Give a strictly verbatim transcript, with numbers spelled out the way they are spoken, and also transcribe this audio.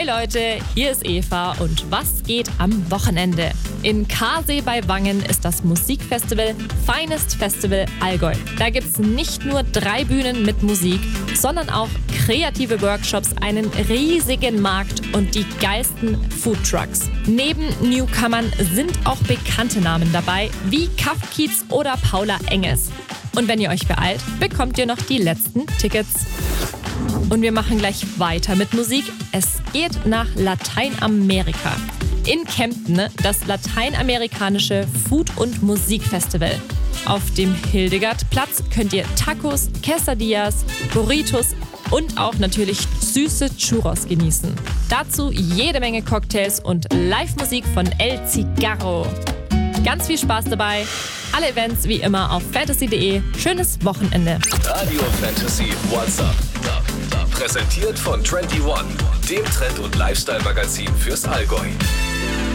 Hey Leute, hier ist Eva und was geht am Wochenende? In Karsee bei Wangen ist das Musikfestival Finest Festival Allgäu. Da gibt's nicht nur drei Bühnen mit Musik, sondern auch kreative Workshops, einen riesigen Markt und die geilsten Foodtrucks. Neben Newcomern sind auch bekannte Namen dabei, wie Kaff Kietz oder Paula Enges. Und wenn ihr euch beeilt, bekommt ihr noch die letzten Tickets. Und wir machen gleich weiter mit Musik. Es geht nach Lateinamerika. In Kempten das lateinamerikanische Food- und Musikfestival. Auf dem Hildegardplatz könnt ihr Tacos, Quesadillas, Burritos und auch natürlich süße Churros genießen. Dazu jede Menge Cocktails und Live-Musik von El Cigarro. Ganz viel Spaß dabei. Alle Events wie immer auf fantasy punkt de. Schönes Wochenende. Radio Fantasy WhatsApp. Präsentiert von einundzwanzig, dem Trend- und Lifestyle-Magazin fürs Allgäu.